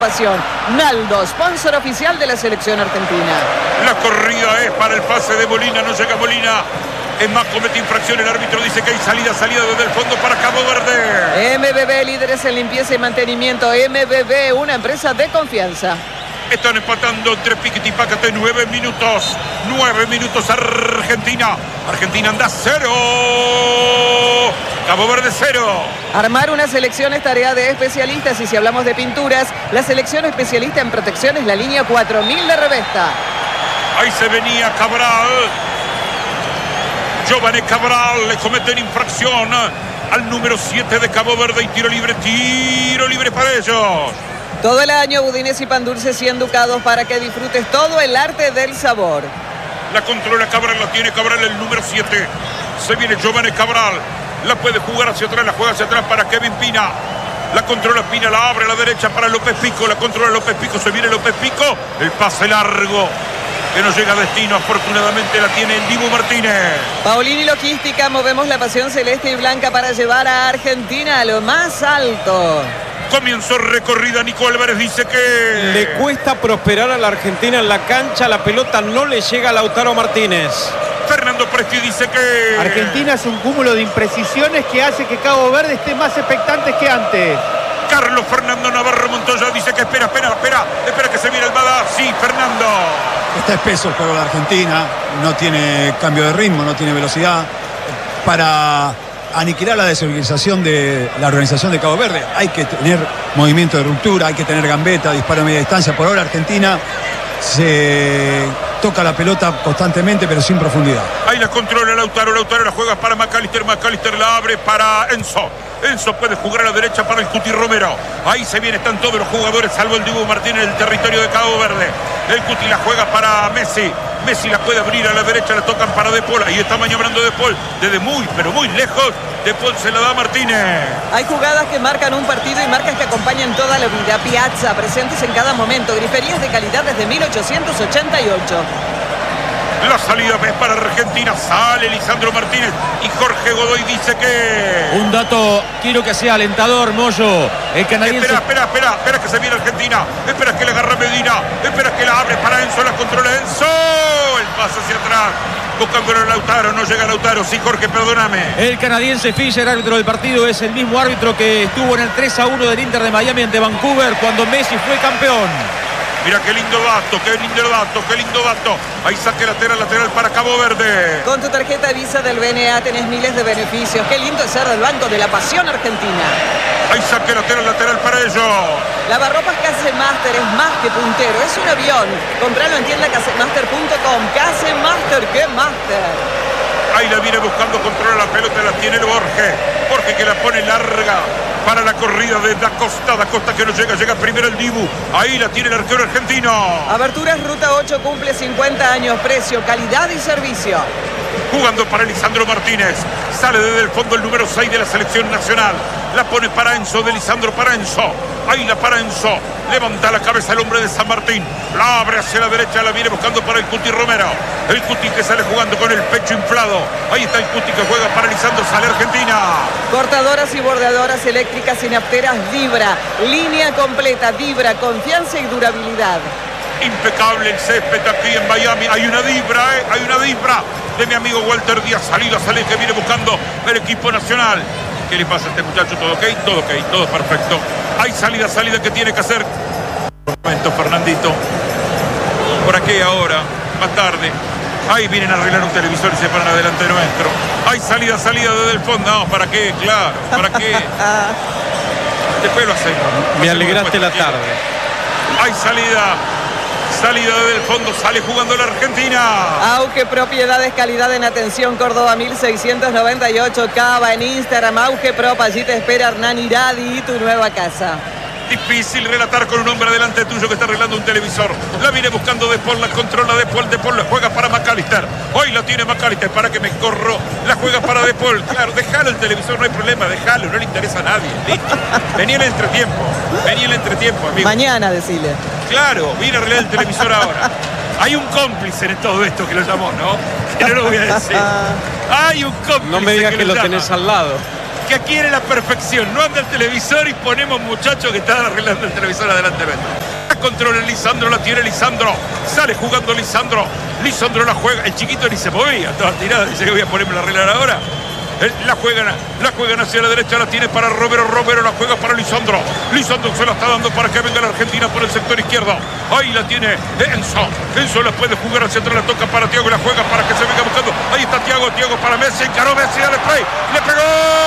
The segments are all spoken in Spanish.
Naldo, sponsor oficial de la selección argentina. La corrida es para el pase de Molina, no llega Molina. Es más, comete infracción, el árbitro dice que hay salida desde el fondo para Cabo Verde. MBB, líderes en limpieza y mantenimiento. MBB, una empresa de confianza. Están empatando entre Piquet y Pácate, 9 minutos. 9 minutos Argentina. Argentina anda 0. Cabo Verde 0. Armar una selección es tarea de especialistas y si hablamos de pinturas, la selección especialista en protección es la línea 4000 de Revesta. Ahí se venía Cabral. Giovanni Cabral le cometen infracción al número 7 de Cabo Verde y tiro libre para ellos. Todo el año budines y pan dulces y enducados para que disfrutes todo el arte del sabor. La controla Cabral, la tiene Cabral, el número 7. Se viene Giovanni Cabral. La puede jugar hacia atrás, la juega hacia atrás para Kevin Pina. La controla Pina, la abre a la derecha para López Pico. La controla López Pico, se viene López Pico. El pase largo que no llega a destino, afortunadamente la tiene el Dibu Martínez. Paulini Logística, movemos la pasión celeste y blanca para llevar a Argentina a lo más alto. Comenzó recorrida, Nico Álvarez dice que le cuesta prosperar a la Argentina en la cancha, la pelota no le llega a Lautaro Martínez. Fernando Presti dice que Argentina es un cúmulo de imprecisiones que hace que Cabo Verde esté más expectante que antes. Carlos Fernando Navarro Montoya dice que espera que se viene Almada. Sí, Fernando. Está espeso el juego de Argentina, no tiene cambio de ritmo, no tiene velocidad. Para aniquilar la desorganización de la organización de Cabo Verde hay que tener movimiento de ruptura, hay que tener gambeta, disparo a media distancia. Por ahora Argentina se toca la pelota constantemente pero sin profundidad. Ahí la controla Lautaro la juega para McAllister la abre para Enzo puede jugar a la derecha para el Cuti Romero. Ahí se viene, están todos los jugadores salvo el Dibu Martínez en el territorio de Cabo Verde. El Cuti la juega para Messi la puede abrir a la derecha, la tocan para De Paul. Ahí está maniobrando De Paul desde muy pero muy lejos. De Paul se la da a Martínez. Hay jugadas que marcan un partido y marcas que acompañan toda la vida. Piazza, presentes en cada momento. Griferías de calidad desde 1888. La salida es para Argentina. Sale Lisandro Martínez y Jorge Godoy dice que un dato quiero que sea alentador, Moyo. El canadiense. Espera que se viene Argentina. Espera que la agarra Medina. Espera que la abre para Enzo. La controla Enzo. El pase hacia atrás. Buscando a Lautaro. No llega Lautaro. Sí, Jorge, perdóname. El canadiense Fischer, árbitro del partido, es el mismo árbitro que estuvo en el 3-1 del Inter de Miami ante Vancouver cuando Messi fue campeón. Mira qué lindo dato. Ahí saque lateral para Cabo Verde. Con tu tarjeta Visa del BNA tenés miles de beneficios. Qué lindo es ser del Banco de la Pasión Argentina. Ahí saque lateral para ellos. Lavarropas Casemaster es más que puntero, es un avión. Compralo en tienda casemaster.com. Casemaster, ¿qué master? Ahí la viene buscando, controla la pelota, la tiene el Borge que la pone larga para la corrida de Da Costa que no llega primero el Dibu. Ahí la tiene el arquero argentino. Aberturas Ruta 8 cumple 50 años, precio, calidad y servicio. Jugando para Lisandro Martínez. Sale desde el fondo el número 6 de la selección nacional. La pone para Enzo, de Lisandro para Enzo. Ahí la para Enzo. Levanta la cabeza el hombre de San Martín. La abre hacia la derecha, la viene buscando para el Cuti Romero. El Cuti que sale jugando con el pecho inflado. Ahí está el Cuti que juega para Lisandro, sale Argentina. Cortadoras y bordeadoras eléctricas sinapteras Vibra. Línea completa, Vibra, confianza y durabilidad. Impecable el césped aquí en Miami. Hay una vibra de mi amigo Walter Díaz. Sale que viene buscando el equipo nacional. ¿Qué le pasa a este muchacho? ¿Todo ok? Todo perfecto. Hay salida que tiene que hacer. Un momento, Fernandito. Por aquí ahora, más tarde. Ahí vienen a arreglar un televisor y se paran adelante nuestro. Hay salida desde el fondo. No, ¿para qué? Claro, ¿para qué? Después lo hacemos. Me alegraste la tarde. Hay salida desde el fondo, sale jugando la Argentina. Auge Propiedades, calidad en atención, Córdoba 1698, Cava en Instagram, Auge Prop, allí te espera Hernán Iradi y tu nueva casa. Difícil relatar con un hombre delante tuyo que está arreglando un televisor. La viene buscando De Paul, la controla De Paul la juega para McAllister. Hoy la tiene McAllister, para que me corro. La juega para De Paul. Claro, déjalo el televisor, no hay problema, déjalo, no le interesa a nadie. Listo. Venía el entretiempo, amigo. Mañana, decile. Claro, viene a arreglar el televisor ahora. Hay un cómplice en todo esto que lo llamó, ¿no? Que no lo voy a decir. Hay un cómplice. No me digas que lo tenés al lado. que quiere la perfección. No anda el televisor y ponemos muchachos que están arreglando el televisor adelante. La controla Lisandro, la tiene Lisandro. Sale jugando Lisandro. Lisandro la juega. El chiquito ni se movía, estaba tirado. Dice que voy a ponerme a arreglar ahora. La juegan hacia la derecha, la tiene para Romero. Romero la juega para Lisandro. Lisandro se la está dando para que venga la Argentina por el sector izquierdo. Ahí la tiene Enzo. Enzo la puede jugar hacia atrás, la toca para Thiago y la juega para que se venga buscando. Ahí está Thiago para Messi. Encaró Messi, dale play. Le pegó.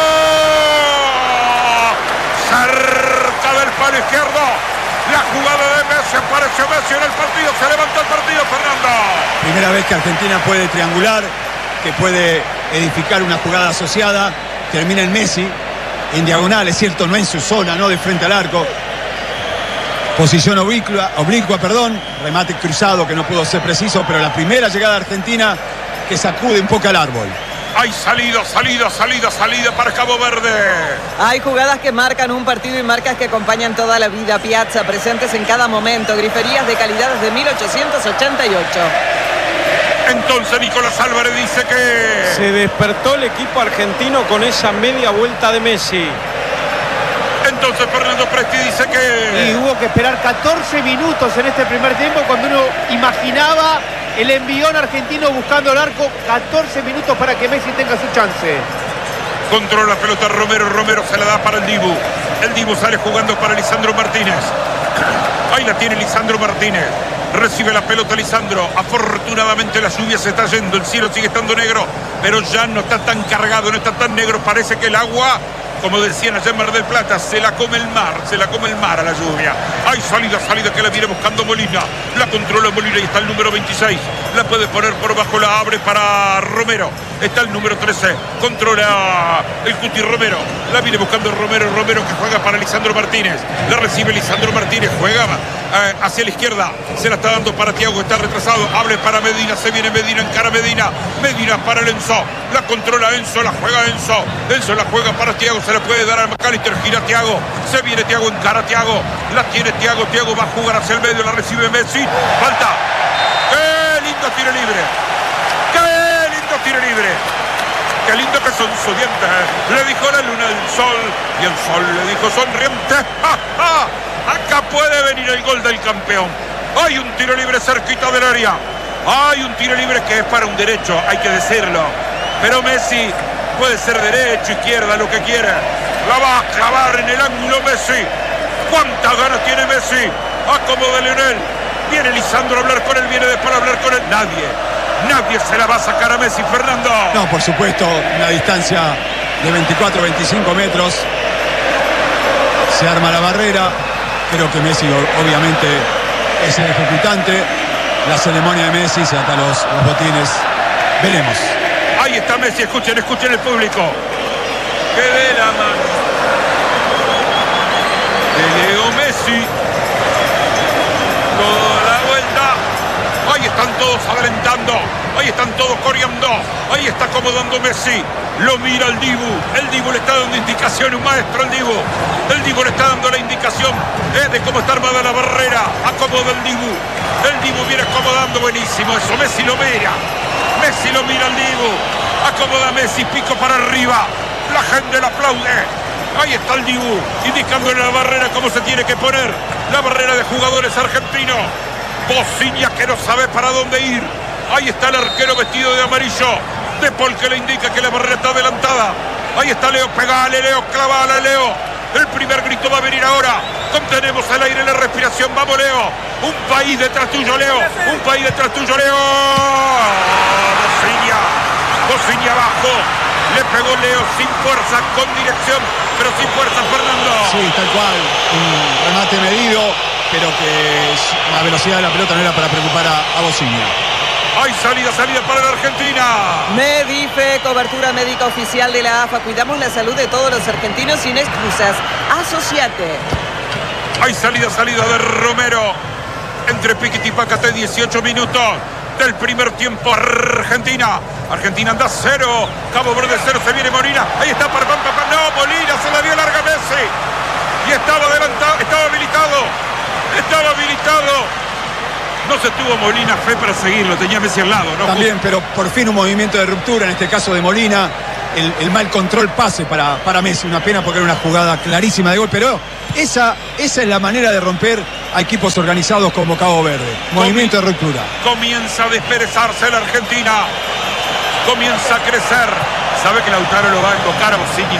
Cerca del palo izquierdo. La jugada de Messi, apareció Messi en el partido. Se levantó el partido, Fernando. Primera vez que Argentina puede triangular, que puede edificar una jugada asociada. Termina en Messi, en diagonal, es cierto, no en su zona, no de frente al arco. Posición oblicua, remate cruzado que no pudo ser preciso, pero la primera llegada de Argentina que sacude un poco al árbol. Hay salida para Cabo Verde. Hay jugadas que marcan un partido y marcas que acompañan toda la vida. Piazza, presentes en cada momento. Griferías de calidad desde 1888. Entonces Nicolás Álvarez dice que se despertó el equipo argentino con esa media vuelta de Messi. Entonces Fernando Presti dice que y hubo que esperar 14 minutos en este primer tiempo cuando uno imaginaba el envión argentino buscando el arco. 14 minutos para que Messi tenga su chance. Controla la pelota Romero. Romero se la da para el Dibu. El Dibu sale jugando para Lisandro Martínez. Ahí la tiene Lisandro Martínez. Recibe la pelota Lisandro. Afortunadamente la lluvia se está yendo. El cielo sigue estando negro, pero ya no está tan cargado, no está tan negro. Parece que el agua, como decían allá en Mar del Plata, se la come el mar a la lluvia. Hay salida que la viene buscando Molina. La controla Molina y está el número 26. La puede poner por bajo, la abre para Romero. Está el número 13. Controla el Cuti Romero. La viene buscando Romero. Romero que juega para Lisandro Martínez. La recibe Lisandro Martínez. Juega hacia la izquierda. Se la está dando para Thiago. Está retrasado. Abre para Medina. Se viene Medina. Encara Medina. Medina para el Enzo. La controla Enzo. La juega Enzo. Enzo la juega para Thiago. Se la puede dar a McAllister. Gira Thiago. Se viene Thiago. Encara Thiago. La tiene Thiago. Thiago va a jugar hacia el medio. La recibe Messi. Falta. ¡Qué lindo tiro libre! Tiro libre. Qué lindo que son sus dientes. Le dijo la luna al sol y el sol le dijo sonriente. ¡Ja, ja! Acá puede venir el gol del campeón. Hay un tiro libre cerquita del área. Hay un tiro libre que es para un derecho, hay que decirlo. Pero Messi puede ser derecho, izquierda, lo que quiera. La va a clavar en el ángulo Messi. ¿Cuántas ganas tiene Messi? Acomoda Leonel. Viene Lisandro a hablar con él, viene después a hablar con él. Nadie se la va a sacar a Messi, Fernando. No, por supuesto, una distancia de 24-25 metros. Se arma la barrera. Creo que Messi obviamente es el ejecutante. La ceremonia de Messi, se ata los botines. Veremos. Ahí está Messi, escuchen el público. Que de la mano de Leo Messi. Toda la vuelta. Ahí están todos alentando. Ahí están todos coreando. Ahí está acomodando Messi. Lo mira el Dibu. El Dibu le está dando indicación, un maestro el Dibu. El Dibu le está dando la indicación de cómo está armada la barrera. Acomoda el Dibu. El Dibu viene acomodando, buenísimo eso. Messi lo mira. Messi lo mira al Dibu. Acomoda Messi, pico para arriba. La gente lo aplaude. Ahí está el Dibu, indicándole la barrera cómo se tiene que poner. La barrera de jugadores argentinos. Bociña que no sabe para dónde ir. Ahí está el arquero vestido de amarillo. De Paul que le indica que la barrera está adelantada. Ahí está Leo, pegale Leo, clavale Leo. El primer grito va a venir ahora. Contenemos el aire, la respiración. Vamos Leo. Un país detrás tuyo Leo. Un país detrás tuyo Leo. Bociña abajo. Le pegó Leo sin fuerza, con dirección, pero sin fuerza Fernando. Sí, tal cual. Un remate medido, pero que la velocidad de la pelota no era para preocupar a Bociña. Hay salida para la Argentina. Medife, cobertura médica oficial de la AFA. Cuidamos la salud de todos los argentinos sin excusas. Asociate. Hay salida de Romero. Entre Piquet y Pacate, 18 minutos del primer tiempo. Argentina anda 0. Cabo Verde 0. Se viene Molina. Ahí está para no, Molina se la dio larga Messi. Y estaba adelantado, estaba habilitado. No se tuvo Molina fe para seguirlo, tenía Messi al lado, ¿no? También, pero por fin un movimiento de ruptura, en este caso de Molina, el mal control pase para Messi. Una pena porque era una jugada clarísima de gol, pero esa es la manera de romper a equipos organizados como Cabo Verde. Movimiento de ruptura. Comienza a desperezarse la Argentina. Comienza a crecer. Sabe que Lautaro lo va a invocar a Bociña.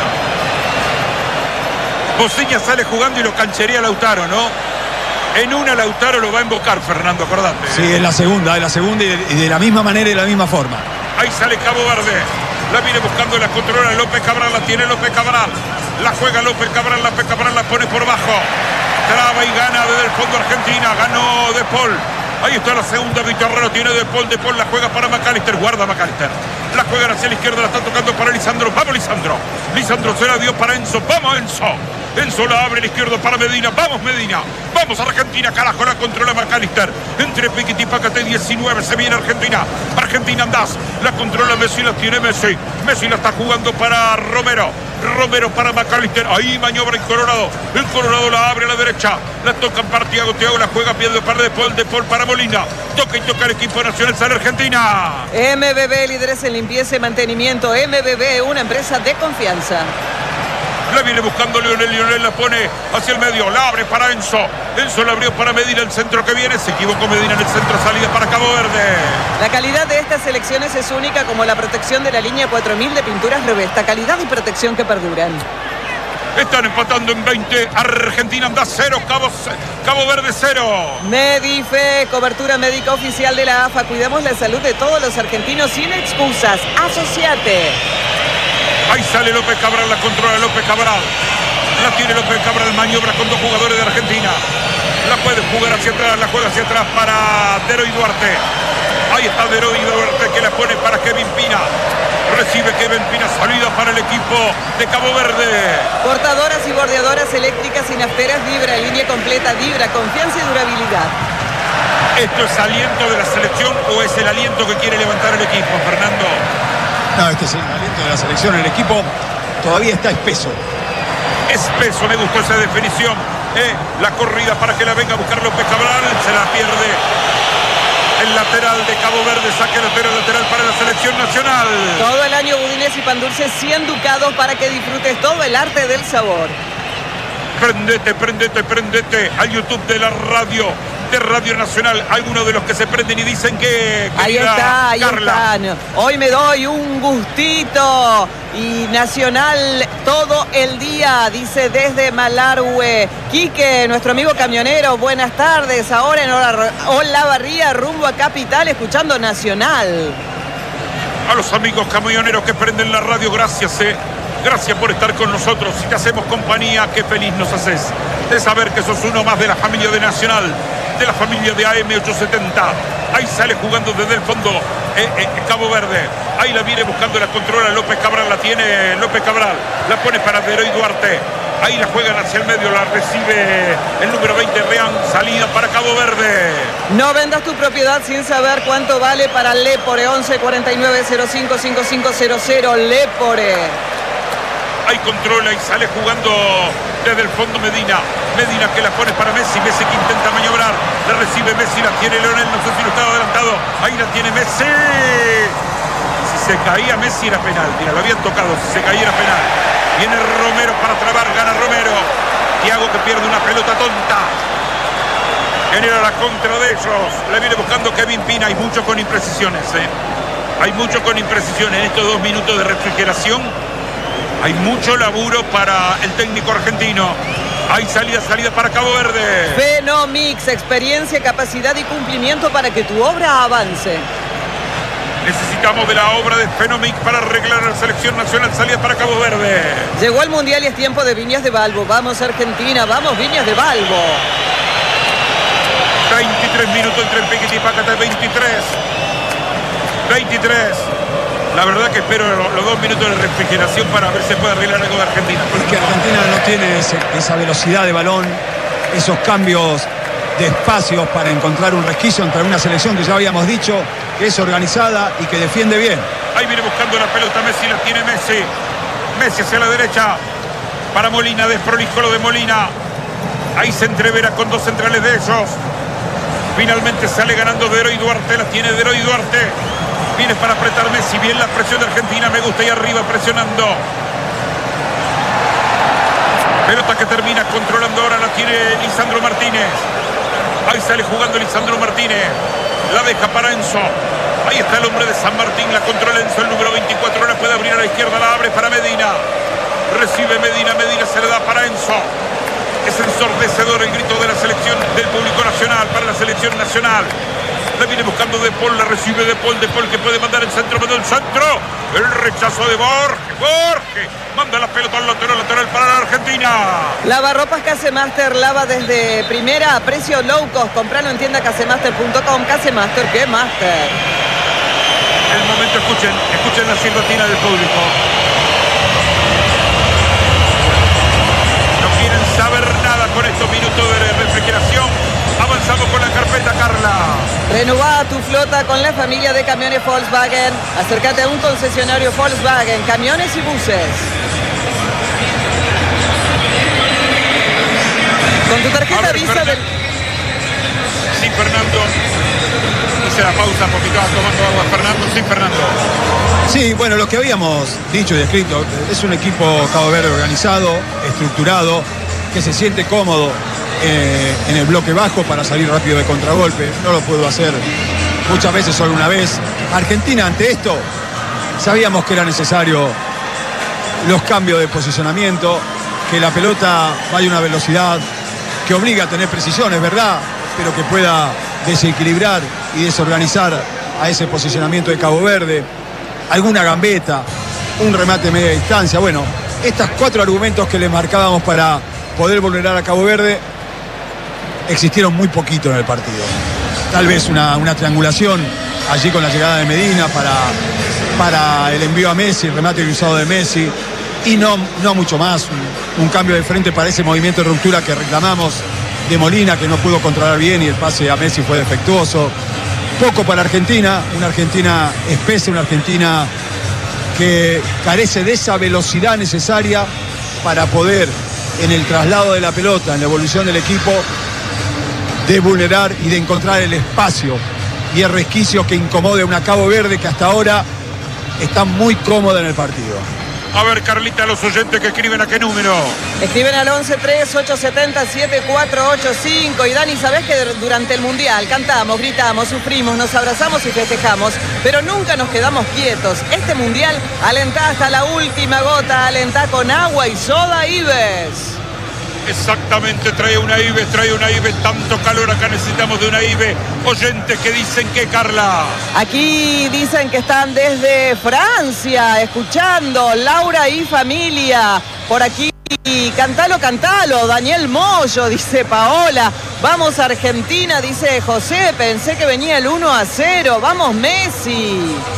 Bociña sale jugando y lo canchería a Lautaro, ¿no? En una Lautaro lo va a invocar, Fernando, acordate. Sí, es la segunda y de la misma manera y de la misma forma. Ahí sale Cabo Verde. La viene buscando, la controla López Cabral, la tiene López Cabral. La juega López Cabral la pone por bajo. Traba y gana desde el fondo Argentina. Ganó De Paul. Ahí está la segunda, Vitorrero tiene De Paul la juega para McAllister, guarda McAllister. La juega hacia la izquierda, la está tocando para Lisandro. Vamos Lisandro. Lisandro se la dio para Enzo. Vamos Enzo. Enzo la abre a la izquierda para Medina. Vamos Medina. Vamos Argentina, carajo, la controla McAllister. Entre Piquet y Pacate 19 se viene Argentina. Argentina andás. La controla Messi, la tiene Messi. Messi la está jugando para Romero. Romero para McAllister. Ahí maniobra el Colorado. El Colorado la abre a la derecha. La tocan para Thiago. Thiago la juega, pierde para De Paul. De Paul para Molina. Toca y toca el equipo nacional. Sale Argentina. MBB, líderes en limpieza y mantenimiento. MBB, una empresa de confianza. La viene buscando Lionel. Lionel la pone hacia el medio. La abre para Enzo. Enzo la abrió para Medina. El centro que viene. Se equivocó Medina en el centro. Salida para Cabo Verde. La calidad de estas selecciones es única, como la protección de la línea 4000 de pinturas Revesta. Calidad y protección que perduran. Están empatando en 20. Argentina anda 0. Cabo Verde 0. Medife, cobertura médica oficial de la AFA. Cuidamos la salud de todos los argentinos sin excusas. Asociate. Ahí sale López Cabral, la controla López Cabral. La tiene López Cabral, maniobra con dos jugadores de Argentina. La puede jugar hacia atrás, la juega hacia atrás para Deroy Duarte. Ahí está Deroy Duarte que la pone para Kevin Pina. Recibe Kevin Pina, salida para el equipo de Cabo Verde. Portadoras y bordeadoras eléctricas y nafteras Vibra, línea completa Vibra, confianza y durabilidad. ¿Esto es aliento de la selección o es el aliento que quiere levantar el equipo, Fernando? No, este es el aliento de la selección. El equipo todavía está espeso. Espeso, me gustó esa definición. La corrida para que la venga a buscar López Cabral. Se la pierde el lateral de Cabo Verde. Saque lateral para la selección nacional. Todo el año budines y pan dulce 100 ducados para que disfrutes todo el arte del sabor. Prendete al YouTube de la radio. De Radio Nacional, algunos de los que se prenden y dicen que ahí está, Carla. están. Hoy me doy un gustito y Nacional todo el día, dice desde Malargüe. Quique, nuestro amigo camionero, buenas tardes. Ahora en Olavarría, rumbo a Capital, escuchando Nacional. A los amigos camioneros que prenden la radio, gracias, Gracias por estar con nosotros. Si te hacemos compañía, qué feliz nos haces de saber que sos uno más de la familia de Nacional, de la familia de AM870. Ahí sale jugando desde el fondo Cabo Verde. Ahí la viene buscando, la controla López Cabral. La tiene López Cabral. La pone para Deroy Duarte. Ahí la juegan hacia el medio. La recibe el número 20, Rean. Salida para Cabo Verde. No vendas tu propiedad sin saber cuánto vale para Lepore. 11 49 05 5500. Lepore. Ahí controla y sale jugando desde el fondo Medina. Medina que la pone para Messi. Messi que intenta maniobrar. La recibe Messi, la tiene Leonel. No sé si lo estaba adelantado. Ahí la tiene Messi. Si se caía Messi era penal. Mira, lo habían tocado. Si se caía era penal. Viene Romero para trabar. Gana Romero. Thiago que pierde una pelota tonta. Genera la contra de ellos. La viene buscando Kevin Pina. Hay mucho con imprecisiones. Hay mucho con imprecisiones en estos 2 minutos de refrigeración. Hay mucho laburo para el técnico argentino. Hay salida para Cabo Verde. Fenomix, experiencia, capacidad y cumplimiento para que tu obra avance. Necesitamos de la obra de Fenomix para arreglar la selección nacional. Salida para Cabo Verde. Llegó el Mundial y es tiempo de Viñas de Balbo. Vamos Argentina, vamos Viñas de Balbo. 23 minutos entre Piquet y Pacate. 23. La verdad que espero los 2 minutos de refrigeración para ver si se puede arreglar algo de Argentina. Es que Argentina no tiene esa velocidad de balón, esos cambios de espacios para encontrar un resquicio entre una selección que ya habíamos dicho que es organizada y que defiende bien. Ahí viene buscando la pelota Messi, la tiene Messi. Messi hacia la derecha para Molina, desprolijo lo de Molina. Ahí se entrevera con 2 centrales de ellos. Finalmente sale ganando Deroy Duarte, la tiene Deroy Duarte. Viene para apretar Messi. Bien la presión de Argentina. Me gusta. Y arriba presionando. Pelota que termina controlando ahora. La tiene Lisandro Martínez. Ahí sale jugando Lisandro Martínez. La deja para Enzo. Ahí está el hombre de San Martín. La controla Enzo, el número 24. La puede abrir a la izquierda. La abre para Medina. Recibe Medina. Medina se le da para Enzo. Es ensordecedor el grito de la selección, del público nacional para la selección nacional. La viene buscando De Paul, la recibe De Paul que puede mandar el centro, mandó el centro. El rechazo de Borges manda la pelota al lateral para la Argentina. Lavarropas Casemaster lava desde primera a precio low cost. Compralo en tienda casemaster.com. Casemaster, ¿qué master? El momento, escuchen la silbatina del público. No quieren saber nada con estos minutos de refrigeración. Avanzamos con la carpeta, Carla. Renová tu flota con la familia de camiones Volkswagen. Acércate a un concesionario Volkswagen, camiones y buses. Con tu tarjeta Visa del... Sí, Fernando. Hice la pausa porque estaba tomando agua. Fernando, sí, Fernando. Sí, bueno, lo que habíamos dicho y descrito, es un equipo Cabo Verde organizado, estructurado, que se siente cómodo en el bloque bajo para salir rápido de contragolpe. No lo puedo hacer muchas veces, solo una vez. Argentina, ante esto, sabíamos que era necesario los cambios de posicionamiento, que la pelota vaya a una velocidad que obliga a tener precisión, es verdad, pero que pueda desequilibrar y desorganizar a ese posicionamiento de Cabo Verde. Alguna gambeta, un remate de media distancia. Bueno, estos 4 argumentos que le marcábamos para poder vulnerar a Cabo Verde existieron muy poquito en el partido. Tal vez una triangulación allí con la llegada de Medina para el envío a Messi, el remate cruzado de Messi, y no mucho más. Un cambio de frente para ese movimiento de ruptura que reclamamos de Molina, que no pudo controlar bien, y el pase a Messi fue defectuoso. Poco para Argentina, una Argentina espesa, una Argentina que carece de esa velocidad necesaria para poder, en el traslado de la pelota, en la evolución del equipo, de vulnerar y de encontrar el espacio y el resquicio que incomode a una Cabo Verde que hasta ahora está muy cómoda en el partido. A ver, Carlita, los oyentes que escriben, ¿a qué número? Escriben al 11-3-870-7485. Y Dani, ¿sabés que durante el Mundial cantamos, gritamos, sufrimos, nos abrazamos y festejamos, pero nunca nos quedamos quietos? Este Mundial alentá hasta la última gota, alentá con agua y soda Ives. Exactamente, trae una Ives, tanto calor acá, necesitamos de una Ives. Oyentes que dicen que, Carla. Aquí dicen que están desde Francia, escuchando, Laura y familia. Por aquí, cantalo, Daniel Moyo, dice Paola. Vamos Argentina, dice José, pensé que venía el 1-0, vamos Messi.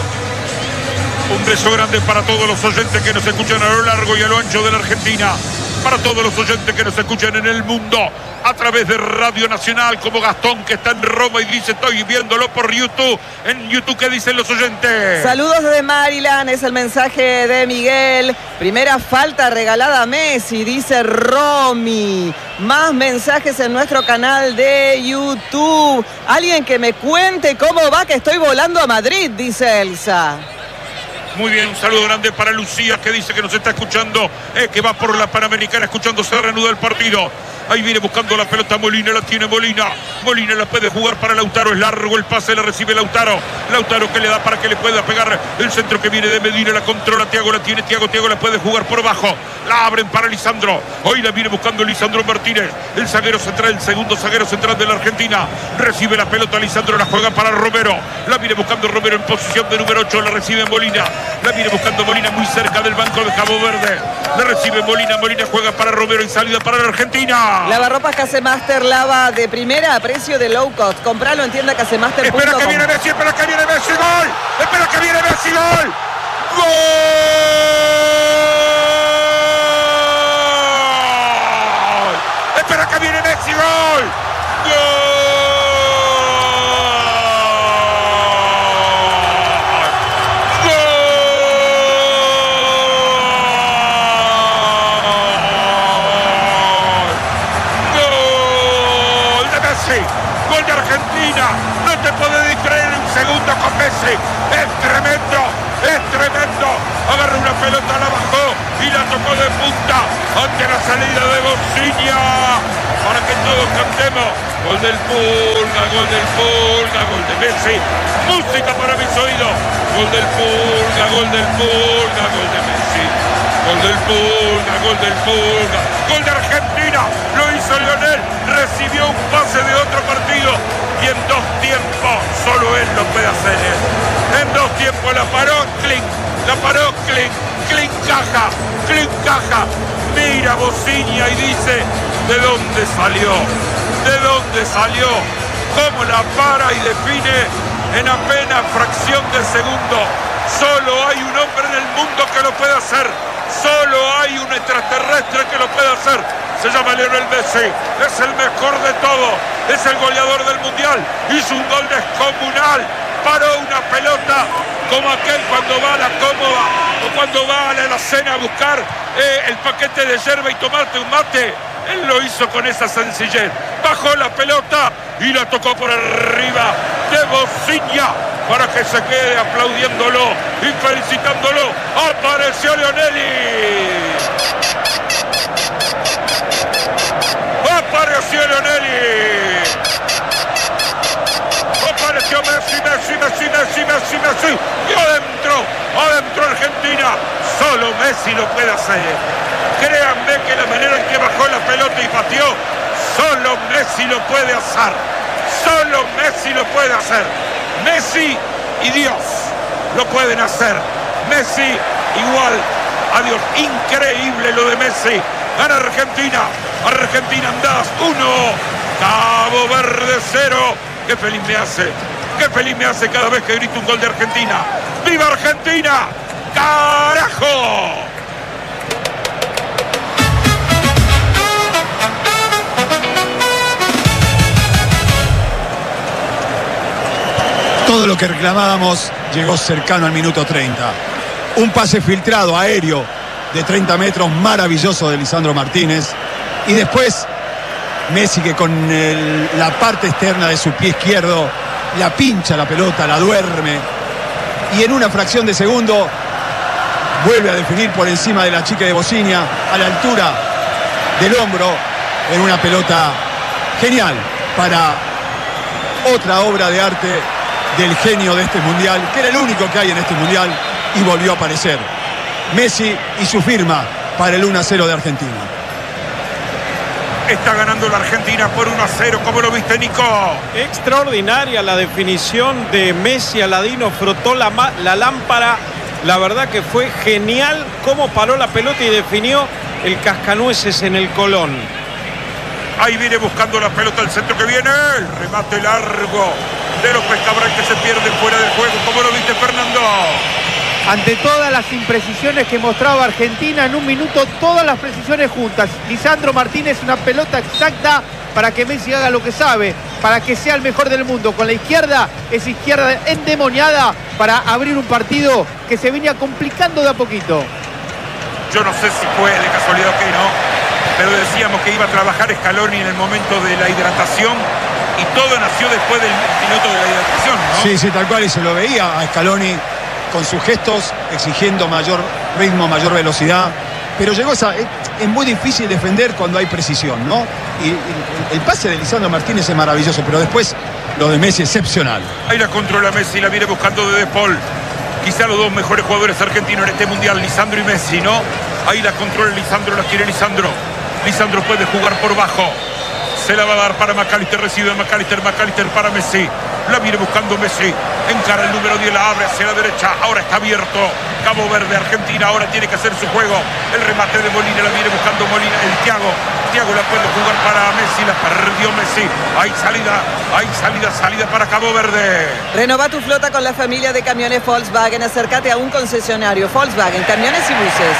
Un beso grande para todos los oyentes que nos escuchan a lo largo y a lo ancho de la Argentina. Para todos los oyentes que nos escuchan en el mundo a través de Radio Nacional, como Gastón, que está en Roma y dice: estoy viéndolo por YouTube. En YouTube, ¿qué dicen los oyentes? Saludos desde Maryland, es el mensaje de Miguel. Primera falta regalada a Messi, dice Romy. Más mensajes en nuestro canal de YouTube. Alguien que me cuente cómo va, que estoy volando a Madrid, dice Elsa. Muy bien, un saludo grande para Lucía, que dice que nos está escuchando, que va por la Panamericana, escuchando, se reanuda el partido. Ahí viene buscando la pelota Molina, la tiene Molina. Molina la puede jugar para Lautaro, es largo el pase, la recibe Lautaro. Lautaro que le da para que le pueda pegar el centro que viene de Medina, la controla Thiago, la tiene Thiago, la puede jugar por abajo. La abren para Lisandro. Hoy la viene buscando Lisandro Martínez, el zaguero central, el segundo zaguero central de la Argentina. Recibe la pelota Lisandro, la juega para Romero. La viene buscando Romero en posición de número 8, la recibe Molina. La viene buscando Molina muy cerca del banco de Cabo Verde. La recibe Molina, Molina juega para Romero en salida para la Argentina. Lavarropas Casemaster lava de primera a precio de low cost. Compralo en tienda casemaster.com. Espera que viene Messi, espera que viene Messi, gol. Espera que viene Messi, gol. ¡Gol! Espera que viene Messi, gol. ¡Gol! Gol de Argentina. No te podés distraer un segundo con Messi. Es tremendo. Es tremendo. Agarra una pelota, la bajó y la tocó de punta ante la salida de Bociña. Para que todos cantemos. Gol del Pulga, gol del Pulga, gol de Messi. Música para mis oídos. Gol del Pulga, gol del Pulga, gol de Messi. Gol del Pulga, gol del Pulga. Gol de Argentina. Lo hizo Lionel. Recibió un pase de otro partido. Y en 2 tiempos solo él lo puede hacer. En 2 tiempos la paró, Klink. La paró, Klink. Klink caja. Klink caja. Mira Bociña y dice: ¿de dónde salió? ¿De dónde salió? ¿Cómo la para y define en apenas fracción de segundo? Solo hay un hombre en el mundo que lo puede hacer. Solo hay un extraterrestre que lo puede hacer. Se llama Lionel Messi. Es el mejor de todos. Es el goleador del mundial. Hizo un gol descomunal. Paró una pelota como aquel cuando va a la cómoda o cuando va a la alacena a buscar el paquete de yerba y tomarte un mate. Él lo hizo con esa sencillez. Bajó la pelota y la tocó por arriba de Bociña para que se quede aplaudiéndolo y felicitándolo. Apareció Lionelli. Apareció Lionelli. Apareció Messi, Messi, Messi, Messi, Messi, Messi. Y adentro Argentina. Solo Messi lo puede hacer. Créanme que la manera en que bajó la pelota y pateó, solo Messi lo puede hacer. Solo Messi lo puede hacer. Messi y Dios lo pueden hacer. Messi igual a Dios. Increíble lo de Messi. Gana Argentina. Argentina andás 1. Cabo Verde 0. Qué feliz me hace. Qué feliz me hace cada vez que grito un gol de Argentina. ¡Viva Argentina! ¡Carajo! Todo lo que reclamábamos llegó cercano al minuto 30. Un pase filtrado aéreo de 30 metros maravilloso de Lisandro Martínez. Y después Messi, que con la parte externa de su pie izquierdo la pincha la pelota, la duerme. Y en una fracción de segundo vuelve a definir por encima de la chica de Bociña, a la altura del hombro, en una pelota genial para otra obra de arte del genio de este mundial, que era el único que hay en este mundial, y volvió a aparecer. Messi y su firma para el 1-0 de Argentina. Está ganando la Argentina por 1-0. ¿Cómo lo viste, Nico? Extraordinaria la definición de Messi. Aladino frotó la lámpara. La verdad que fue genial cómo paró la pelota y definió el cascanueces en el Colón. Ahí viene buscando la pelota al centro que viene. El remate largo de López Cabral que se pierde fuera del juego. ¿Cómo lo viste, Fernando? Ante todas las imprecisiones que mostraba Argentina, en un minuto todas las precisiones juntas. Lisandro Martínez, una pelota exacta para que Messi haga lo que sabe, para que sea el mejor del mundo. Con la izquierda, esa izquierda endemoniada para abrir un partido que se venía complicando de a poquito. Yo no sé si fue de casualidad o qué, ¿no? Pero decíamos que iba a trabajar Scaloni en el momento de la hidratación y todo nació después del minuto de la hidratación, ¿no? Sí, sí, tal cual, y se lo veía a Scaloni con sus gestos, exigiendo mayor ritmo, mayor velocidad. Pero llegó esa... Es muy difícil defender cuando hay precisión, ¿no? Y el pase de Lisandro Martínez es maravilloso, pero después lo de Messi excepcional. Ahí la controla Messi, la viene buscando de Paul. Quizá los dos mejores jugadores argentinos en este mundial, Lisandro y Messi, ¿no? Ahí la controla Lisandro, la quiere Lisandro. Lisandro puede jugar por bajo. Se la va a dar para McAllister, recibe McAllister para Messi. La viene buscando Messi. Encara el número 10, la abre hacia la derecha. Ahora está abierto. Cabo Verde, Argentina. Ahora tiene que hacer su juego. El remate de Molina, la viene buscando Molina. El Thiago la puede jugar para Messi. La perdió Messi. Hay salida para Cabo Verde. Renova tu flota con la familia de camiones Volkswagen. Acércate a un concesionario Volkswagen, camiones y buses.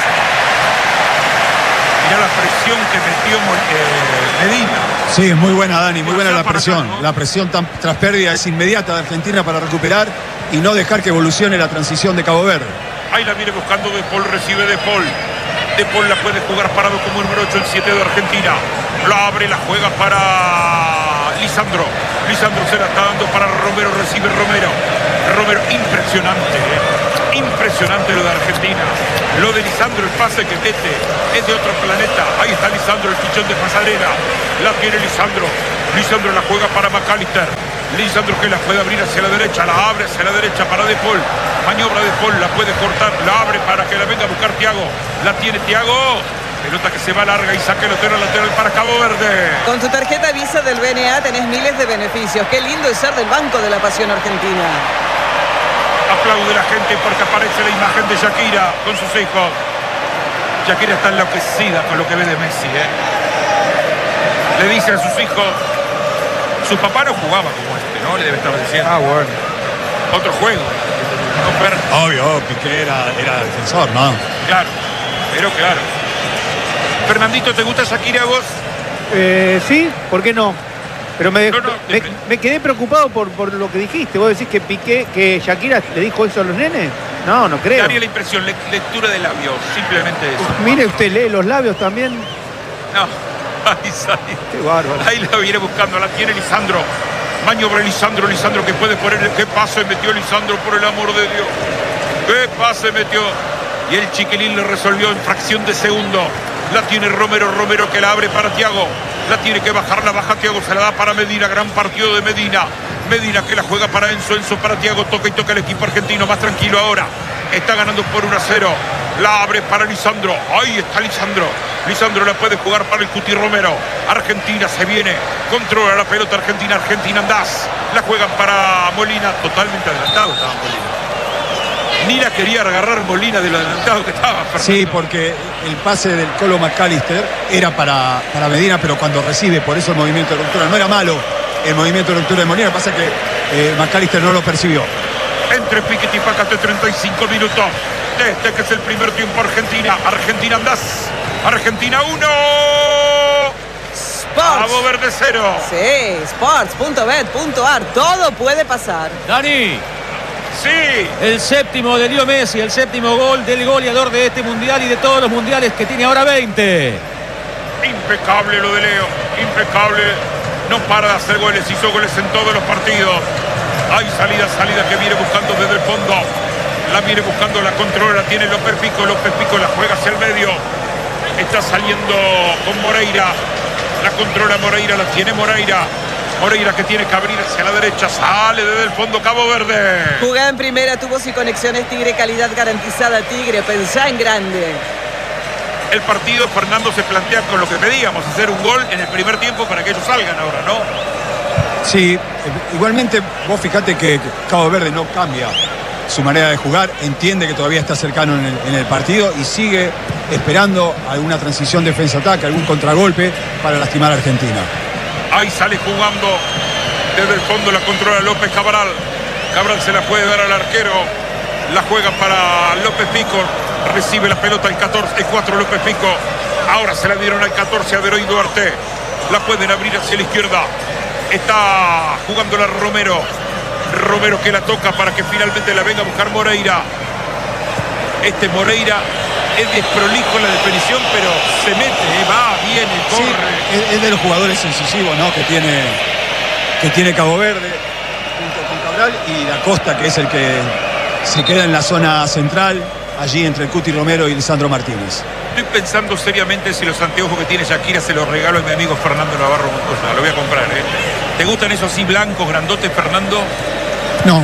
Mirá la presión que metió Medina. Sí, muy buena, Dani, muy buena la presión. La presión tras pérdida es inmediata de Argentina para recuperar y no dejar que evolucione la transición de Cabo Verde. Ahí la viene buscando De Paul, recibe De Paul. De Paul la puede jugar parado como número 8, el 7 de Argentina. La abre, la juega para Lisandro. Lisandro se la está dando para Romero. Recibe Romero. Romero, impresionante, impresionante lo de Argentina. Lo de Lisandro, el pase que mete es de otro planeta. Ahí está Lisandro, el fichón de pasarela. La tiene Lisandro. Lisandro la juega para McAllister. Lisandro que la puede abrir hacia la derecha, la abre hacia la derecha para De Paul. Maniobra De Paul, la puede cortar, la abre para que la venga a buscar Thiago. La tiene Thiago. Pelota que se va larga y saque lateral para Cabo Verde. Con tu tarjeta Visa del BNA tenés miles de beneficios. Qué lindo es ser del Banco de la Pasión Argentina. Aplaude la gente porque aparece la imagen de Shakira con sus hijos. Shakira está enloquecida con lo que ve de Messi, Le dice a sus hijos, su papá no jugaba como este, ¿no? Le debe estar diciendo. Ah, bueno. Otro juego. Obvio, Piqué era defensor, ¿no? Claro, pero claro. Fernandito, ¿te gusta Shakira a vos? Sí, ¿por qué no? Pero me No, quedé preocupado por lo que dijiste. ¿Vos decís que Piqué, que Shakira le dijo eso a los nenes? No creo. Daría la impresión, lectura de labios, simplemente eso. Mire, usted lee los labios también. No, ahí sale. Qué bárbaro. Ahí la viene buscando, la tiene Lisandro. Maniobra Lisandro que puede poner. ¿Qué pase metió Lisandro, por el amor de Dios? ¿Qué pase metió? Y el chiquilín le resolvió en fracción de segundo. La tiene Romero que la abre para Thiago. La tiene que bajar, la baja Thiago, se la da para Medina. Gran partido de Medina. Medina que la juega para Enzo para Thiago. Toca el equipo argentino, más tranquilo ahora. Está ganando por 1-0. La abre para Lisandro. Ahí está Lisandro. Lisandro la puede jugar para el Cuti Romero. Argentina se viene. Controla la pelota Argentina. Argentina andás. La juegan para Molina. Totalmente adelantado estaba Molina. Ni la quería agarrar Molina de lo adelantado que estaba. Fernando. Sí, porque el pase del Colo McAllister era para Medina, pero cuando recibe, por eso el movimiento de ruptura no era malo. El movimiento de ruptura de Molina, pasa que McAllister no lo percibió. Entre Piquete y Pacate, 35 minutos. Este que es el primer tiempo Argentina. Argentina andás. Argentina 1. Cabo Verde 0. Sí, sports.bet.ar. Todo puede pasar. Dani. Sí. El séptimo de Leo Messi, el séptimo gol del goleador de este mundial y de todos los mundiales que tiene ahora 20. Impecable lo de Leo. Impecable. No para de hacer goles. Hizo goles en todos los partidos. Hay salida que viene buscando desde el fondo. La viene buscando, la controla, la tiene López Pico la juega hacia el medio. Está saliendo con Moreira. La controla Moreira, la tiene Moreira. Moreira que tiene que abrir hacia la derecha. Sale desde el fondo Cabo Verde. Jugá en primera, tubos y conexiones Tigre, calidad garantizada Tigre. Pensá en grande. El partido, Fernando, se plantea con lo que pedíamos, hacer un gol en el primer tiempo para que ellos salgan ahora, ¿no? Sí, igualmente vos fijate que Cabo Verde no cambia su manera de jugar, entiende que todavía está cercano en el partido y sigue esperando alguna transición defensa-ataque, algún contragolpe para lastimar a Argentina. Ahí sale jugando desde el fondo, la controla López Cabral. Cabral se la puede dar al arquero. La juega para López Pico. Recibe la pelota el 4 López Pico. Ahora se la dieron al 14 a Veroy Duarte. La pueden abrir hacia la izquierda. Está jugando la Romero. Romero que la toca para que finalmente la venga a buscar Moreira. Moreira es desprolijo en la definición, pero se mete, va, viene, corre. Sí, es de los jugadores incisivos, ¿no? que tiene Cabo Verde junto con Cabral y Da Costa, que es el que se queda en la zona central, allí entre el Cuti Romero y Lisandro Martínez. Estoy pensando seriamente si los anteojos que tiene Shakira se los regalo a mi amigo Fernando Navarro Montoya. Lo voy a comprar, ¿Te gustan esos así blancos, grandotes, Fernando? No.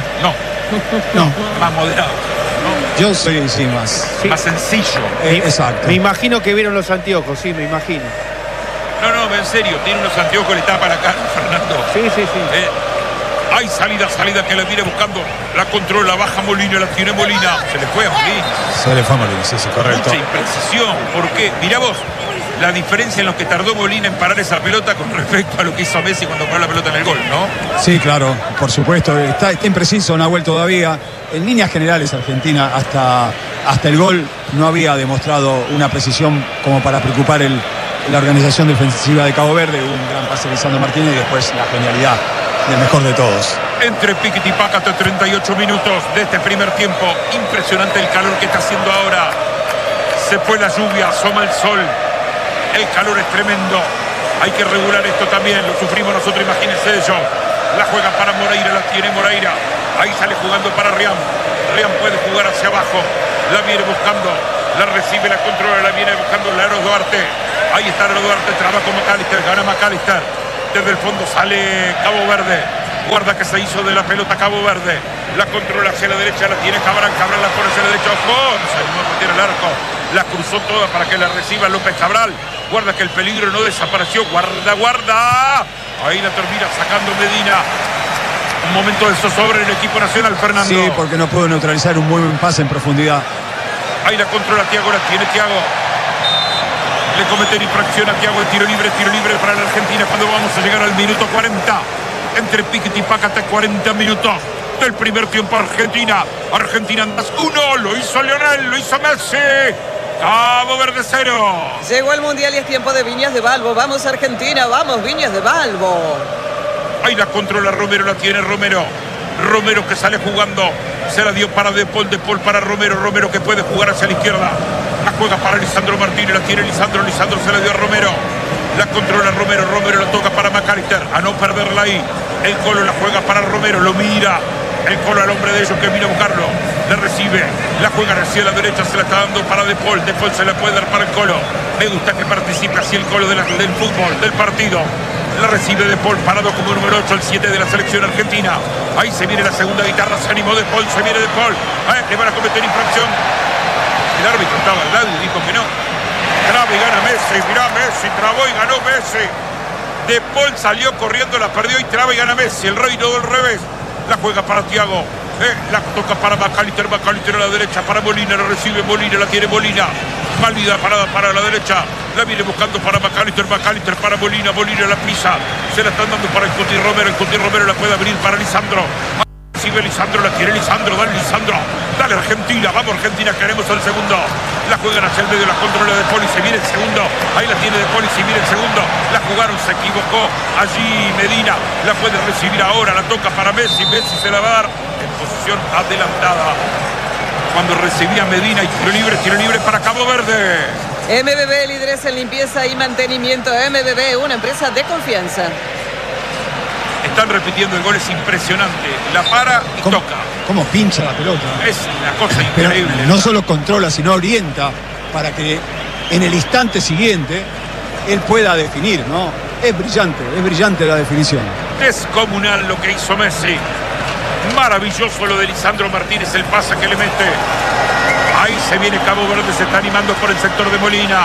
Más moderado, ¿no? Yo soy más sencillo. Exacto. Me imagino que vieron los anteojos, sí, me imagino. No, en serio, tiene unos anteojos, le tapa la cara, Fernando. Sí. Hay salida que la viene buscando. La controla, baja Molina, la tiene Molina. Se le fue a Molina. Se le fue a Molina, sí, correcto. Mucha imprecisión. ¿Por qué? Mirá vos la diferencia en lo que tardó Molina en parar esa pelota con respecto a lo que hizo Messi cuando paró la pelota en el gol, ¿no? Sí, claro, por supuesto. Está impreciso Nahuel todavía. En líneas generales, Argentina hasta el gol no había demostrado una precisión como para preocupar la organización defensiva de Cabo Verde. Un gran pase de Lisandro Martínez y después la genialidad del mejor de todos. Entre Piquete y Pacate, 38 minutos de este primer tiempo. Impresionante el calor que está haciendo ahora. Se fue la lluvia, asoma el sol. El calor es tremendo. Hay que regular esto también, lo sufrimos nosotros, imagínense ellos. La juega para Moreira, la tiene Moreira. Ahí sale jugando para Riam. Riam puede jugar hacia abajo. La viene buscando, la recibe, la controla, la viene buscando Laro Duarte. Ahí está Laro Duarte, trabaja con McAllister, gana McAllister. Desde el fondo sale Cabo Verde. Guarda que se hizo de la pelota Cabo Verde. La controla hacia la derecha, la tiene Cabral. Cabral la pone hacia la derecha. ¡Ojo! Se animó a meter el arco. La cruzó toda para que la reciba López Cabral. Guarda que el peligro no desapareció. Guarda, guarda. Ahí la termina sacando Medina. Un momento de zozobra en el equipo nacional, Fernando. Sí, porque no pudo neutralizar un muy buen pase en profundidad. Ahí la controla Thiago, la tiene Thiago. Le cometen infracción a Thiago, el tiro libre para la Argentina cuando vamos a llegar al minuto 40. Entre Piquet y Pácate, 40 minutos del primer tiempo. Argentina 1, lo hizo Lionel, lo hizo Messi. Cabo Verde 0. Llegó el Mundial y es tiempo de Viñas de Balbo. Vamos Argentina, vamos Viñas de Balbo. Ahí la controla Romero, la tiene Romero. Romero que sale jugando. Se la dio para De Paul para Romero. Romero que puede jugar hacia la izquierda. La juega para Lisandro Martínez, la tiene Lisandro. Lisandro se la dio a Romero. La controla Romero, Romero la toca para McAllister. A no perderla ahí. El Colo la juega para Romero, lo mira. El Colo al hombre de ellos que viene a buscarlo. La recibe, la juega hacia la derecha, se la está dando para De Paul. De Paul se la puede dar para el Colo. Me gusta que participe así el Colo del fútbol, del partido. La recibe De Paul, parado como número 8, el 7 de la selección argentina. Ahí se viene la segunda guitarra, se animó De Paul, se viene De Paul. Le van a cometer infracción. El árbitro estaba al lado y dijo que no. Traba y gana Messi, mirá Messi, trabó y ganó Messi. De Paul salió corriendo, la perdió y traba y gana Messi. El Rey no del revés. La juega para Thiago. La toca para McAllister. McAllister a la derecha para Molina. La recibe Molina, la tiene Molina. Válida parada para la derecha. La viene buscando para McAllister. McAllister para Molina. Molina la pisa. Se la están dando para el Cuti Romero. El Cuti Romero la puede abrir para Lisandro. Recibe Lisandro, la quiere Lisandro. Dale Lisandro. Dale Argentina. Vamos Argentina, queremos el segundo. La juegan hacia el medio, la controla De Paul y se viene el segundo. Ahí la tiene De Paul y se viene el segundo. La jugaron, se equivocó. Allí Medina la puede recibir ahora. La toca para Messi. Messi se la va a dar en posición adelantada. Cuando recibía Medina y tiro libre para Cabo Verde. MBB, líderes en limpieza y mantenimiento. MBB, una empresa de confianza. Están repitiendo el gol, es impresionante. La para y toca. ¿Cómo pincha la pelota? Es una cosa increíble. Pero no solo controla, sino orienta para que en el instante siguiente él pueda definir, ¿no? Es brillante la definición. Descomunal lo que hizo Messi. Maravilloso lo de Lisandro Martínez, el pase que le mete. Ahí se viene Cabo Verde, se está animando por el sector de Molina.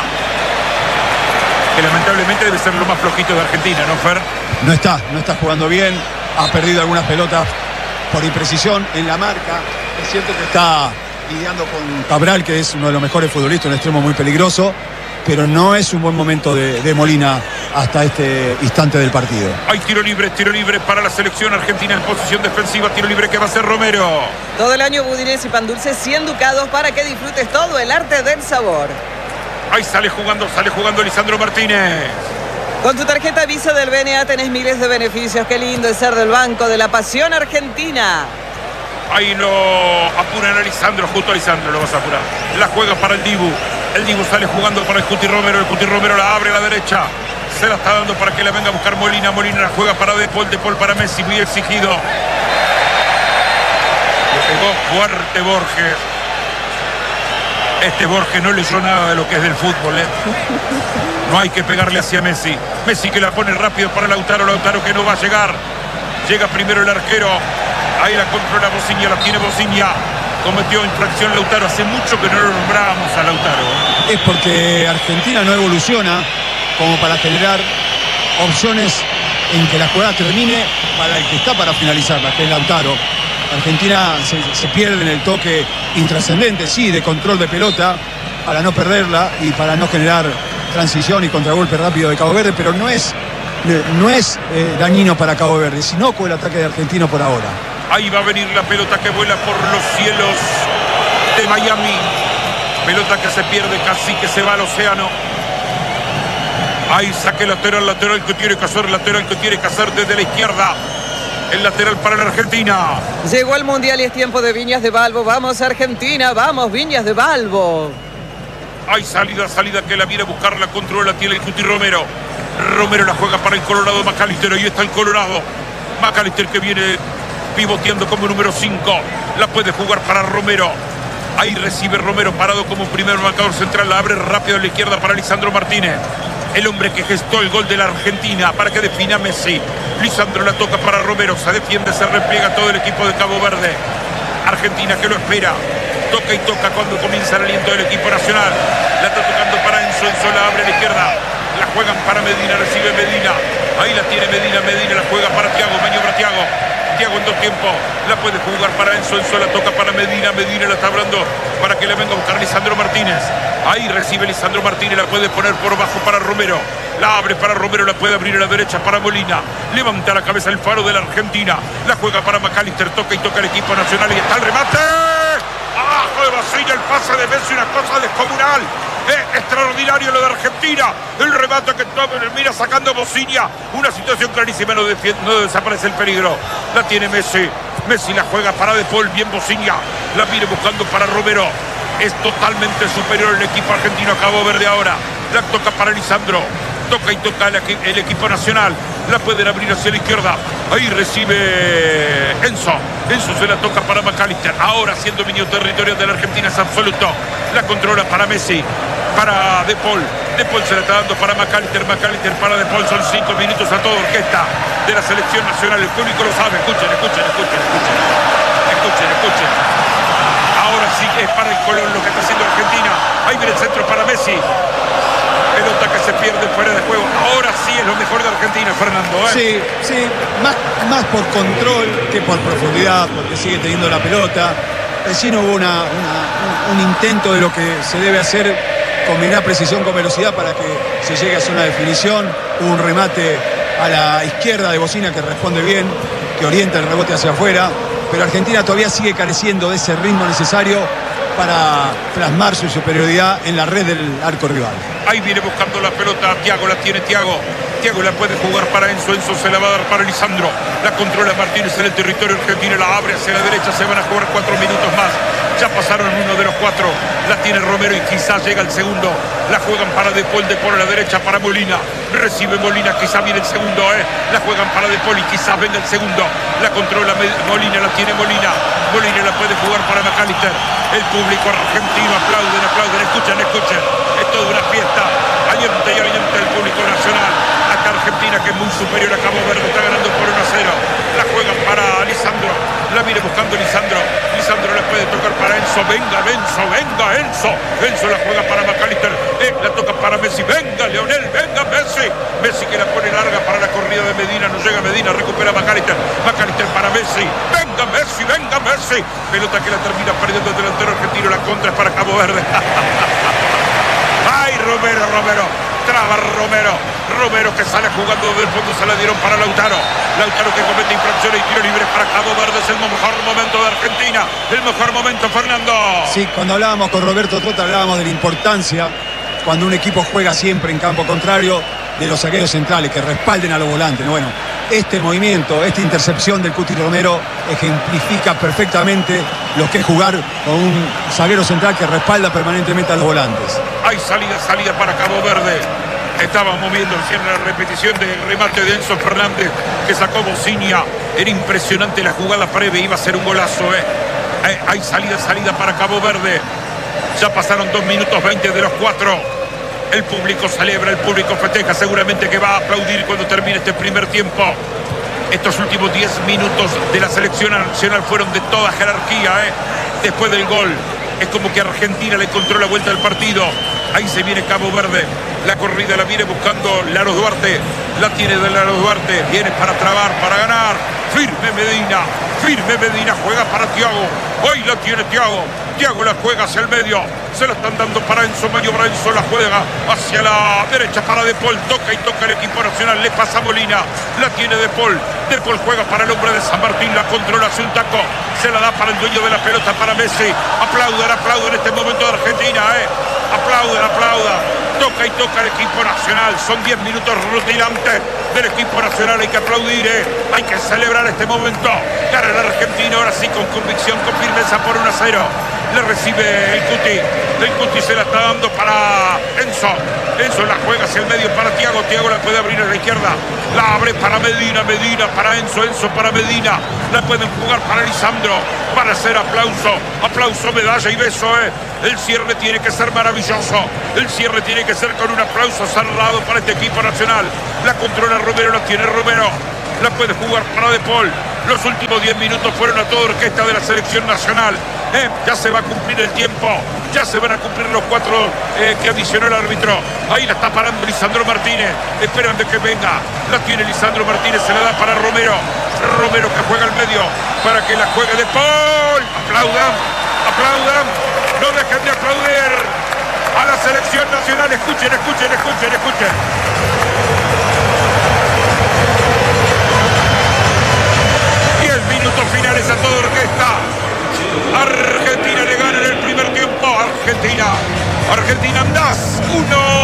Que lamentablemente debe ser lo más flojito de Argentina, ¿no, Fer? No está jugando bien, ha perdido algunas pelotas por imprecisión en la marca. Es cierto que está lidiando con Cabral, que es uno de los mejores futbolistas, un extremo muy peligroso, pero no es un buen momento de Molina hasta este instante del partido. Hay tiro libre para la selección argentina en posición defensiva, tiro libre que va a ser Romero. Todo el año budines y pan dulces 100 ducados para que disfrutes todo el arte del sabor. Ahí sale jugando Lisandro Martínez. Con tu tarjeta Visa del BNA tenés miles de beneficios. Qué lindo es ser del Banco de la Pasión Argentina. Ahí lo apuran a Lisandro, justo a Lisandro lo vas a apurar. La juega para el Dibu. El Dibu sale jugando para el Cuti Romero. El Cuti Romero la abre a la derecha. Se la está dando para que la venga a buscar Molina. Molina la juega para De Paul para Messi, muy exigido. Le pegó fuerte Borges. Este Borges no leyó nada de lo que es del fútbol, ¿eh? No hay que pegarle hacia Messi. Messi que la pone rápido para Lautaro. Lautaro que no va a llegar. Llega primero el arquero. Ahí la controla Bociña, la tiene Bociña. Cometió infracción Lautaro. Hace mucho que no lo nombrábamos a Lautaro. Es porque Argentina no evoluciona como para generar opciones en que la jugada termine para el que está para finalizarla, que es Lautaro. Argentina se pierde en el toque intrascendente, sí, de control de pelota, para no perderla y para no generar transición y contragolpe rápido de Cabo Verde, pero no es dañino para Cabo Verde, es inocuo el ataque de Argentino por ahora. Ahí va a venir la pelota que vuela por los cielos de Miami. Pelota que se pierde, casi que se va al océano. Ahí saque lateral que tiene que hacer desde la izquierda. El lateral para la Argentina. Llegó el Mundial y es tiempo de Viñas de Balbo. Vamos Argentina, vamos Viñas de Balbo. Hay salida que la viene a buscar, la controla, tiene el Cuti Romero. Romero la juega para el Colorado McAllister. Ahí está el Colorado. McAllister que viene pivoteando como número 5. La puede jugar para Romero. Ahí recibe Romero parado como primer marcador central. La abre rápido a la izquierda para Lisandro Martínez. El hombre que gestó el gol de la Argentina para que defina Messi. Lisandro la toca para Romero. Se defiende, se repliega todo el equipo de Cabo Verde. Argentina que lo espera. Toca y toca cuando comienza el aliento del equipo nacional. La está tocando para Enzo. Enzo la abre a la izquierda. La juegan para Medina. Recibe Medina. Ahí la tiene Medina. Medina la juega para Thiago. Maniobra Thiago. Thiago en 2 tiempos. La puede jugar para Enzo. Enzo la toca para Medina. Medina la está hablando para que le venga a buscar Lisandro Martínez. Ahí recibe Lisandro Martínez. La puede poner por bajo para Romero. La abre para Romero. La puede abrir a la derecha para Molina. Levanta la cabeza el faro de la Argentina. La juega para McAllister. Toca y toca el equipo nacional. Y está el remate. Abajo de Bosilla, el pase de Messi, una cosa descomunal. Extraordinario lo de Argentina. El remate que mira sacando Bosilla. Una situación clarísima, no desaparece el peligro. La tiene Messi. Messi la juega para De Paul, bien Bosilla. La viene buscando para Romero. Es totalmente superior el equipo argentino a Cabo Verde ahora. La toca para Lisandro. Toca y toca el equipo nacional. La pueden abrir hacia la izquierda. Ahí recibe Enzo. Enzo se la toca para McAllister. Ahora siendo dominio territorial de la Argentina es absoluto. La controla para Messi. Para De Paul. De Paul se la está dando para McAllister. McAllister para De Paul. Son 5 minutos a toda orquesta de la selección nacional. El público lo sabe. Escuchen. Ahora sí es para el Colón lo que está haciendo Argentina. Ahí viene el centro para Messi. Pelota que se pierde fuera de juego. Ahora sí es lo mejor de Argentina, Fernando. Sí. Más por control que por profundidad, porque sigue teniendo la pelota. Recién hubo un intento de lo que se debe hacer, combinar precisión con velocidad para que se llegue a zona de definición. Hubo un remate a la izquierda de Bocina que responde bien, que orienta el rebote hacia afuera. Pero Argentina todavía sigue careciendo de ese ritmo necesario para plasmar su superioridad en la red del arco rival. Ahí viene buscando la pelota. Thiago la tiene Thiago. Thiago la puede jugar para Enzo. Enzo se la va a dar para Lisandro. La controla Martínez en el territorio argentino. La abre hacia la derecha. Se van a jugar 4 minutos más. Ya pasaron uno de los 4. La tiene Romero y quizás llega el segundo. La juegan para De Paul. De Paul a la derecha para Molina. Recibe Molina. Quizás viene el segundo. La juegan para De Paul y quizás venga el segundo. La controla Molina. La tiene Molina. Molina la puede jugar para McAllister. El público argentino aplauden. Escuchen. Es toda una fiesta. Alienta el público nacional. Acá Argentina, que es muy superior a Cabo Verde, está ganando por 1-0. La juegan para Lisandro. La viene buscando Lisandro. Lisandro la puede tocar para Enzo. Venga Enzo. Enzo la juega para McAllister. La toca para Messi. Venga Leonel, venga Messi. Messi que la pone larga para la corrida de Medina. No llega Medina, recupera McAllister. McAllister para Messi. Venga Messi. Pelota que la termina perdiendo el delantero argentino. La contra es para Cabo Verde. ¡Ay, Romero! Traba Romero que sale jugando desde el fondo. Se la dieron para Lautaro que comete infracciones y tiro libre para Cabo Verde. Es el mejor momento de Argentina. El mejor momento, Fernando. Sí, cuando hablábamos con Roberto Trota hablábamos de la importancia cuando un equipo juega siempre en campo contrario de los zagueros centrales que respalden a los volantes. Bueno, este movimiento, esta intercepción del Cuti Romero ejemplifica perfectamente lo que es jugar con un zaguero central que respalda permanentemente a los volantes. Hay salida para Cabo Verde. Estábamos viendo la repetición del remate de Enzo Fernández que sacó Bocina. Era impresionante la jugada previa, iba a ser un golazo. Hay salida para Cabo Verde. Ya pasaron 2 minutos 20 de los 4. El público celebra, el público festeja. Seguramente que va a aplaudir cuando termine este primer tiempo. Estos últimos 10 minutos de la selección nacional fueron de toda jerarquía. Después del gol, es como que Argentina le encontró la vuelta al partido. Ahí se viene Cabo Verde. La corrida la viene buscando Laro Duarte. La tiene de Laro Duarte. Viene para trabar, para ganar. Firme Medina. Juega para Thiago. Hoy la tiene Thiago. Thiago la juega hacia el medio. Se la están dando para Enzo. Maniobra Enzo. La juega hacia la derecha para De Paul. Toca el equipo nacional. Le pasa a Molina. La tiene De Paul. De Paul juega para el hombre de San Martín. La controla hacia un taco. Se la da para el dueño de la pelota, para Messi. Aplaudan en este momento de Argentina. Aplaudan. Toca el equipo nacional. Son 10 minutos rutilantes del equipo nacional. Hay que aplaudir, hay que celebrar este momento. Gana la Argentina ahora sí con convicción, con firmeza por 1-0. Le recibe el Cuti. El Cuti se la está dando para Enzo. Enzo la juega hacia el medio para Thiago. Thiago la puede abrir a la izquierda. La abre para Medina. Medina para Enzo. Enzo para Medina. La pueden jugar para Lisandro. Para hacer aplauso. Aplauso, medalla y beso. El cierre tiene que ser maravilloso. El cierre tiene que ser con un aplauso cerrado para este equipo nacional. La controla Romero. La tiene Romero. La puede jugar para De Paul. Los últimos 10 minutos fueron a toda orquesta de la selección nacional. Ya se va a cumplir el tiempo. Ya se van a cumplir los 4 que adicionó el árbitro. Ahí la está parando Lisandro Martínez. Esperan de que venga. La tiene Lisandro Martínez. Se la da para Romero. Romero que juega al medio para que la juegue De Paul. Aplaudan. Aplaudan. No dejen de aplaudir a la selección nacional. Escuchen, escuchen, escuchen, escuchen. 10 minutos finales a toda orquesta. Argentina le gana en el primer tiempo. Argentina andás 1.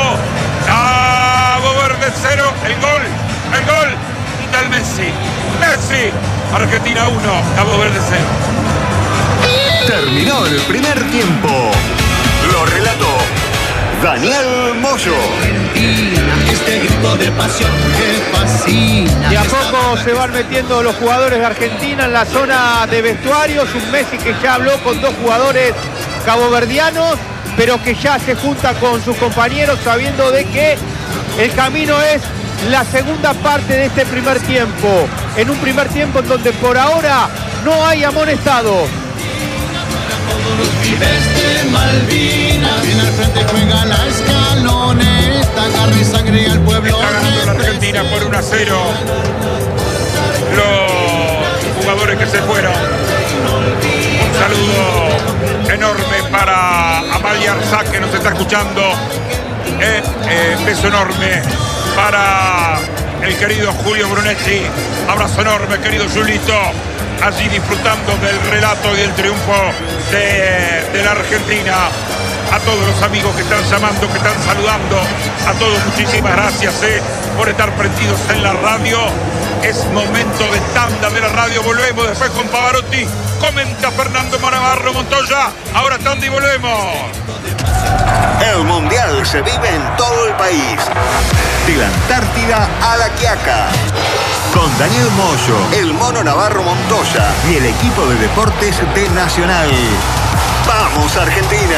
Cabo Verde 0. El gol del Messi. Argentina 1. Cabo Verde 0. Terminó el primer tiempo. Lo relató Daniel Moyo. Este grito de pasión que fascina. Y a poco se van metiendo los jugadores de Argentina en la zona de vestuarios. Un Messi que ya habló con 2 jugadores caboverdianos, pero que ya se junta con sus compañeros sabiendo de que el camino es la segunda parte de este primer tiempo. En un primer tiempo en donde por ahora no hay amonestados. Los pibes de Malvinas. En el frente juega la escaloneta. Carne sangre al pueblo. Está ganando la Argentina por 1-0. Los jugadores que se fueron. Un saludo enorme para Amalia Arzac, que nos está escuchando. Beso enorme para el querido Julio Brunetti. Abrazo enorme, querido Julito. Allí disfrutando del relato y del triunfo de la Argentina. A todos los amigos que están llamando, que están saludando, a todos muchísimas gracias por estar prendidos en la radio. Es momento de tanda de la radio. Volvemos después con Pavarotti. Comenta Fernando Navarro Montoya. Ahora tanda y volvemos. El Mundial se vive en todo el país. De la Antártida a La Quiaca. Con Daniel Moyo, el Mono Navarro Montoya y el equipo de deportes de Nacional. ¡Vamos, Argentina!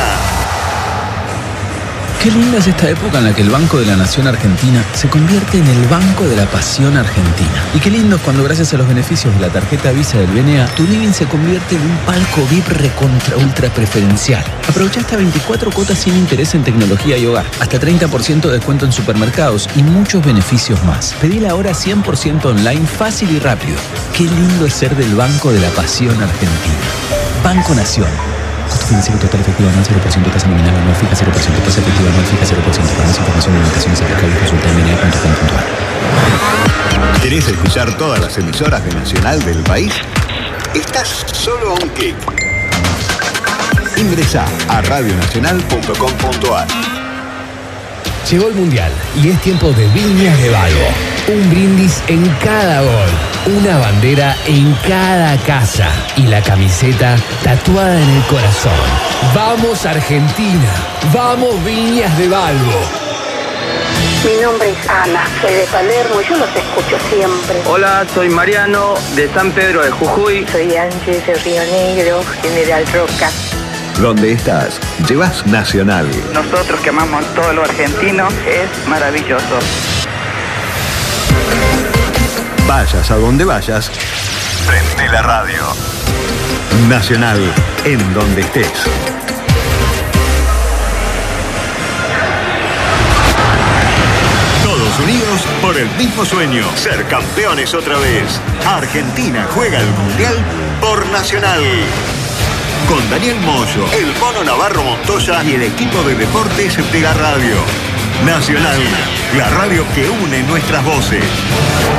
Qué linda es esta época en la que el Banco de la Nación Argentina se convierte en el Banco de la Pasión Argentina. Y qué lindo es cuando gracias a los beneficios de la tarjeta Visa del BNA, tu living se convierte en un palco VIP recontra ultra preferencial. Aprovecha hasta 24 cuotas sin interés en tecnología y hogar, hasta 30% de descuento en supermercados y muchos beneficios más. Pedila ahora 100% online, fácil y rápido. Qué lindo es ser del Banco de la Pasión Argentina. Banco Nación. Costo financiero total efectivo anual 0%, tasa nominal anual fija 0%, tasa efectiva anual fija 0%. Para más información y limitaciones aplicables consulta en bna.com.ar. ¿Querés escuchar todas las emisoras de Nacional del país? Estás solo a un clic. Ingresa a radionacional.com.ar. Llegó el Mundial y es tiempo de Viñas de Valvo. Un brindis en cada gol, una bandera en cada casa y la camiseta tatuada en el corazón. ¡Vamos Argentina! ¡Vamos Viñas de Valvo! Mi nombre es Ana, soy de Palermo y yo los escucho siempre. Hola, soy Mariano de San Pedro de Jujuy. Soy Ángel de Río Negro, General Roca. Donde estás, llevas Nacional. Nosotros que amamos todo lo argentino, es maravilloso. Vayas a donde vayas, prende la radio. Nacional, en donde estés. Todos unidos por el mismo sueño, ser campeones otra vez. Argentina juega el Mundial por Nacional. Con Daniel Moyo, el Mono Navarro Montoya y el equipo de deportes de la radio. Nacional, la radio que une nuestras voces.